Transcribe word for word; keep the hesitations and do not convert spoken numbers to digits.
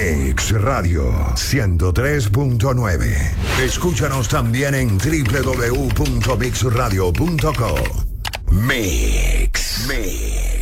Mix Radio ciento tres punto nueve. Escúchanos también en doble u doble u doble u punto mix radio punto co. Mix. Mix.